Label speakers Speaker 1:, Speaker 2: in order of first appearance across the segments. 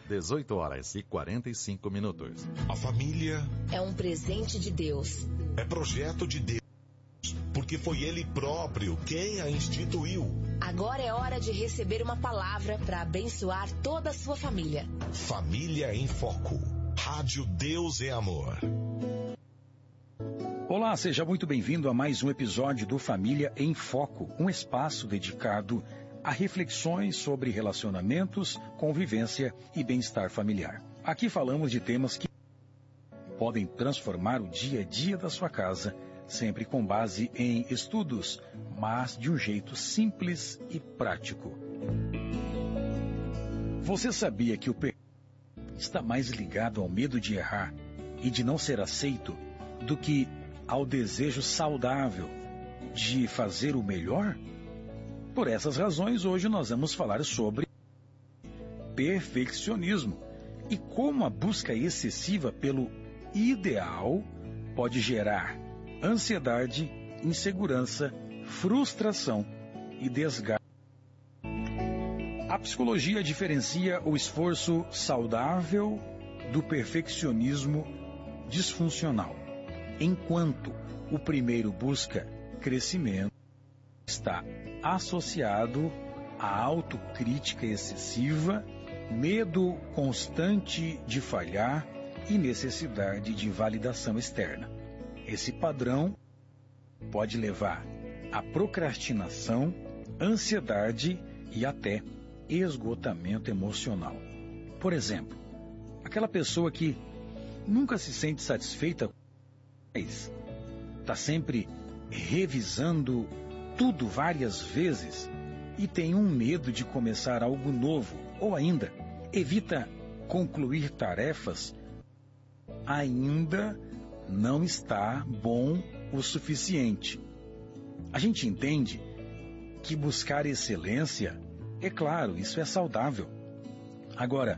Speaker 1: 18h45.
Speaker 2: A família
Speaker 3: é um presente de Deus.
Speaker 2: É projeto de Deus, porque foi Ele próprio quem a instituiu.
Speaker 3: Agora é hora de receber uma palavra para abençoar toda a sua família.
Speaker 2: Família em Foco. Rádio Deus é Amor.
Speaker 4: Olá, seja muito bem-vindo a mais um episódio do Família em Foco, um espaço dedicado a reflexões sobre relacionamentos, convivência e bem-estar familiar. Aqui falamos de temas que podem transformar o dia a dia da sua casa, sempre com base em estudos, mas de um jeito simples e prático. Você sabia que o pecado está mais ligado ao medo de errar e de não ser aceito do que ao desejo saudável de fazer o melhor? Por essas razões, hoje nós vamos falar sobre perfeccionismo e como a busca excessiva pelo ideal pode gerar ansiedade, insegurança, frustração e desgaste. A psicologia diferencia o esforço saudável do perfeccionismo disfuncional. Enquanto o primeiro busca crescimento, está associado à autocrítica excessiva, medo constante de falhar e necessidade de validação externa. Esse padrão pode levar à procrastinação, ansiedade e até esgotamento emocional. Por exemplo, aquela pessoa que nunca se sente satisfeita, está sempre revisando tudo várias vezes e tem um medo de começar algo novo, ou ainda evita concluir tarefas, ainda não está bom o suficiente. A gente entende que buscar excelência, é claro, isso é saudável. Agora,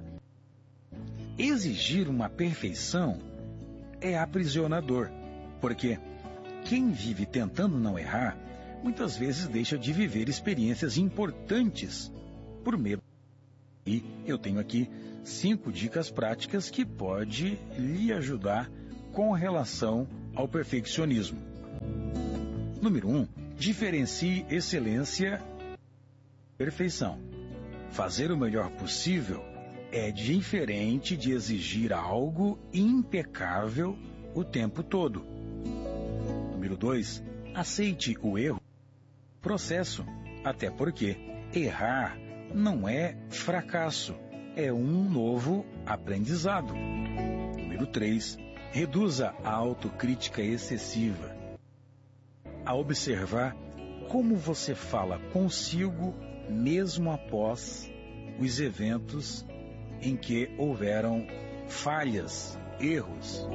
Speaker 4: exigir uma perfeição é aprisionador, porque quem vive tentando não errar, muitas vezes deixa de viver experiências importantes por medo. E eu tenho aqui 5 dicas práticas que pode lhe ajudar com relação ao perfeccionismo. Número 1. Diferencie excelência e perfeição. Fazer o melhor possível é diferente de exigir algo impecável o tempo todo. Número 2. Aceite o erro. Processo, até porque errar não é fracasso, é um novo aprendizado. Número 3. Reduza a autocrítica excessiva. A observar como você fala consigo mesmo após os eventos em que houveram falhas, erros.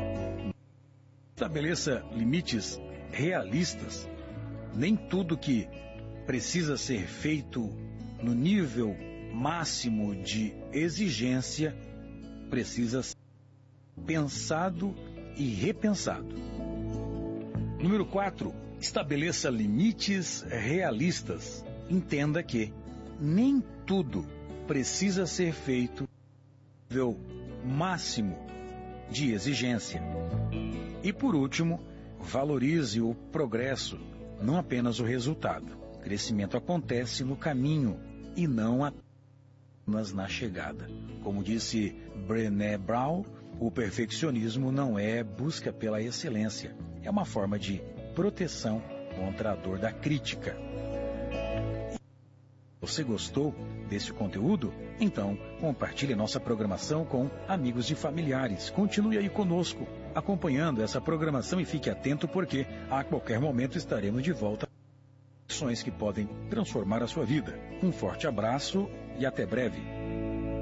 Speaker 4: Estabeleça limites realistas. Nem tudo que precisa ser feito no nível máximo de exigência precisa ser pensado e repensado. Número 4. Estabeleça limites realistas. Entenda que nem tudo precisa ser feito no nível máximo de exigência. E por último, valorize o progresso, não apenas o resultado. Crescimento acontece no caminho e não apenas na chegada. Como disse Brené Brown, o perfeccionismo não é busca pela excelência, é uma forma de proteção contra a dor da crítica. Você gostou desse conteúdo? Então, compartilhe nossa programação com amigos e familiares. Continue aí conosco, acompanhando essa programação e fique atento porque a qualquer momento estaremos de volta com ações que podem transformar a sua vida. Um forte abraço e até breve.